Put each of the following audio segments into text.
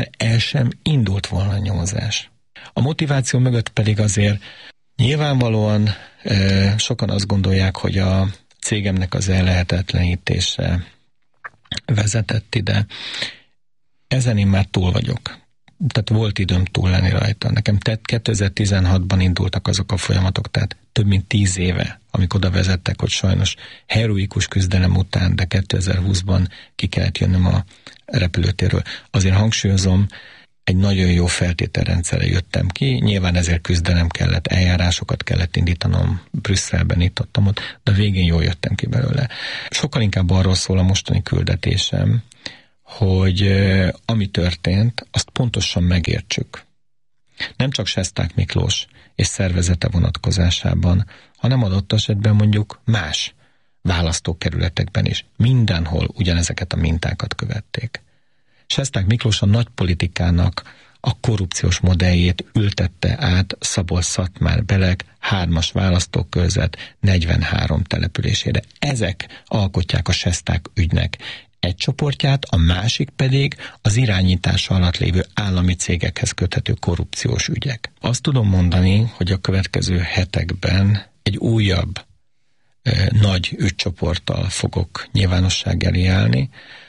el sem indult volna a nyomozás. A motiváció mögött pedig azért nyilvánvalóan sokan azt gondolják, hogy a cégemnek az ellehetetlenítése vezetett ide. Ezen én már túl vagyok. Tehát volt időm túl lenni rajta. Nekem 2016-ban indultak azok a folyamatok, tehát több mint 10 éve, amikor oda vezettek, hogy sajnos heroikus küzdelem után, de 2020-ban ki kellett jönnöm a repülőtérről. Azért hangsúlyozom, egy nagyon jó feltételrendszerre jöttem ki, nyilván ezért küzdelem kellett, eljárásokat kellett indítanom, Brüsszelben nyitottam ott, de végén jól jöttem ki belőle. Sokkal inkább arról szól a mostani küldetésem, hogy ami történt, azt pontosan megértsük. Nem csak Sesták Miklós és szervezete vonatkozásában, hanem adott esetben mondjuk más választókerületekben is. Mindenhol ugyanezeket a mintákat követték. Sesták Miklós a nagy politikának a korrupciós modelljét ültette át Szabolcs-Szatmár-Beleg 3-as választókörzet 43 településére. Ezek alkotják a Sesták ügynek egy csoportját, a másik pedig az irányítása alatt lévő állami cégekhez köthető korrupciós ügyek. Azt tudom mondani, hogy a következő hetekben egy újabb nagy ügycsoporttal fogok nyilvánosság elé állni,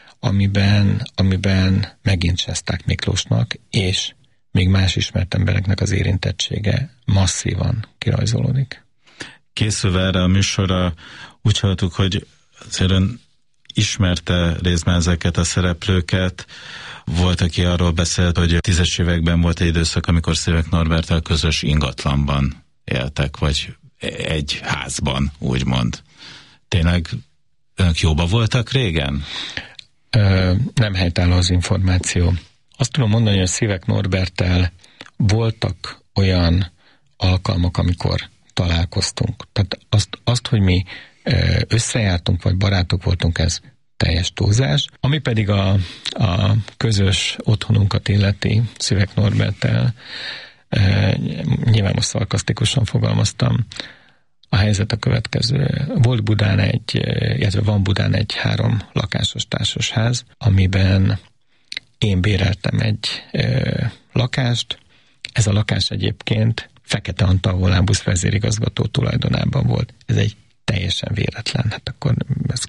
amiben megint Sesták Miklósnak és még más ismert embereknek az érintettsége masszívan kirajzolódik. Készülve erre a műsorra úgy hallottuk, hogy azért ismerte részben ezeket a szereplőket. Volt, aki arról beszélt, hogy 10-es években volt egy időszak, amikor Szivek Norberttel közös ingatlanban éltek, vagy egy házban, úgymond. Tényleg önök jóba voltak régen? Nem helytálló az információ. Azt tudom mondani, hogy a Szivek Norberttel voltak olyan alkalmak, amikor találkoztunk. Tehát azt hogy mi összejártunk, vagy barátok voltunk, ez teljes túlzás. Ami pedig a közös otthonunkat illeti Szivek Norberttel, nyilván most szarkasztikusan fogalmaztam, a helyzet a következő. Volt Budán illetve van Budán egy 3 lakásos társasház, amiben én béreltem egy lakást. Ez a lakás egyébként Fekete Antal Volánbusz vezérigazgató tulajdonában volt. Ez egy teljesen véletlen. Hát akkor ez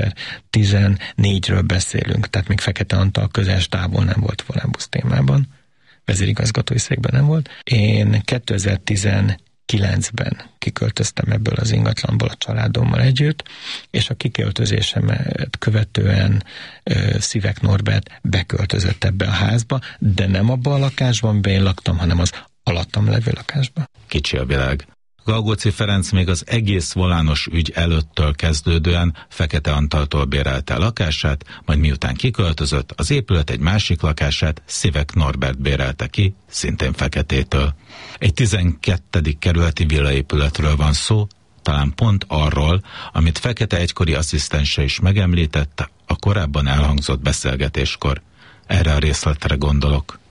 2014-ről beszélünk, tehát még Fekete Antal közel távol nem volt Volánbusz témában. Vezérigazgatói székben nem volt. Én 2019-ben kiköltöztem ebből az ingatlanból a családommal együtt, és a kiköltözésemet követően Szivek Norbert beköltözött ebbe a házba, de nem abban a lakásban, amiben én laktam, hanem az alattam levő lakásba. Kicsi a világ. Galgóci Ferenc még az egész volános ügy előttől kezdődően Fekete Antaltól bérelte a lakását, majd miután kiköltözött, az épület egy másik lakását Szivek Norbert bérelte ki, szintén Feketétől. Egy 12. kerületi villaépületről van szó, talán pont arról, amit Fekete egykori asszisztense is megemlített a korábban elhangzott beszélgetéskor. Erre a részletre gondolok.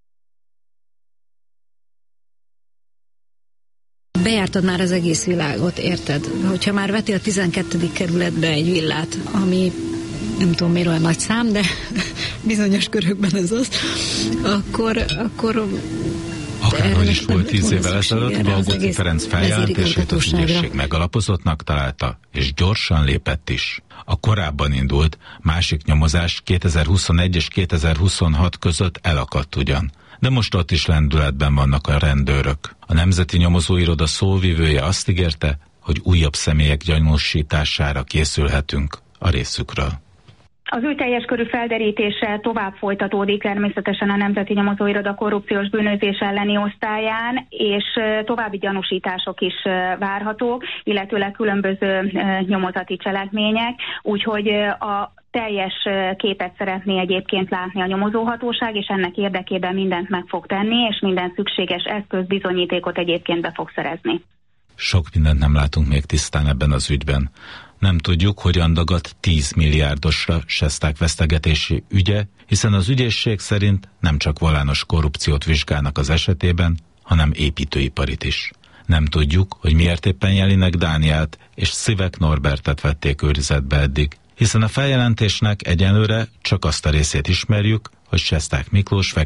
Bejártad már az egész világot, érted? Hogyha már vettél a 12. kerületbe egy villát, ami nem tudom miért olyan nagy szám, de bizonyos körökben ez az, akkor akárhogy is volt 10 évvel ezelőtt, Galgóci Ferenc feljelentését az ügyészség megalapozottnak találta, és gyorsan lépett is. A korábban indult másik nyomozás 2021 és 2026 között elakadt ugyan. De most ott is lendületben vannak a rendőrök. A Nemzeti Nyomozóiroda szóvivője azt ígérte, hogy újabb személyek gyanúsítására készülhetünk a részükről. Az ügy teljes körű felderítése tovább folytatódik természetesen a Nemzeti Nyomozóiroda korrupciós bűnözés elleni osztályán, és további gyanúsítások is várhatók, illetőleg különböző nyomozati cselekmények, úgyhogy a teljes képet szeretné egyébként látni a nyomozóhatóság, és ennek érdekében mindent meg fog tenni, és minden szükséges eszköz, bizonyítékot egyébként be fog szerezni. Sok mindent nem látunk még tisztán ebben az ügyben. Nem tudjuk, hogyan dagadt 10 milliárdosra Sesták vesztegetési ügye, hiszen az ügyészség szerint nem csak volános korrupciót vizsgálnak az esetében, hanem építőiparit is. Nem tudjuk, hogy miért éppen Jelinek Dánielt és Szivek Norbertet vették őrizetbe eddig, hiszen a feljelentésnek egyenlőre csak azt a részét ismerjük, hogy Sesták Miklós